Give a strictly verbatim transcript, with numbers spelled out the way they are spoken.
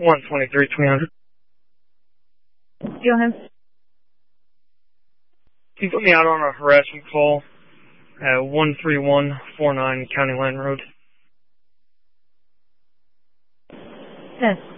one twenty-three, three hundred. Go ahead. Can you put me out on a harassment call at one three one four nine County Line Road? Yes.